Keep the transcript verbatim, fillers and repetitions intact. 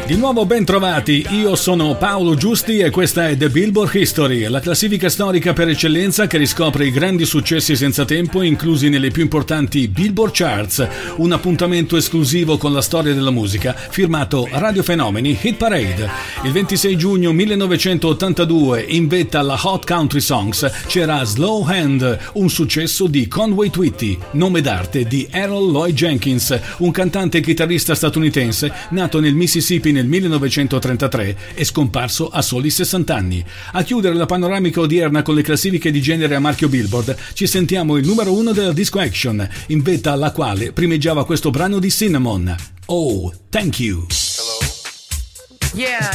Di nuovo ben trovati, io sono Paolo Giusti e questa è The Billboard History, la classifica storica per eccellenza che riscopre i grandi successi senza tempo inclusi nelle più importanti Billboard Charts, un appuntamento esclusivo con la storia della musica firmato Radio Fenomeni Hit Parade. Il ventisei giugno millenovecentottantadue in vetta alla Hot Country Songs c'era Slow Hand, un successo di Conway Twitty, nome d'arte di Harold Lloyd Jenkins, un cantante e chitarrista statunitense nato nel Mississippi nel millenovecentotrentatré e scomparso a soli sessanta anni. A chiudere la panoramica odierna con le classifiche di genere a marchio Billboard ci sentiamo il numero uno della disco action, in vetta alla quale primeggiava questo brano di Cinnamon, Oh, Thank You. Hello? Yeah.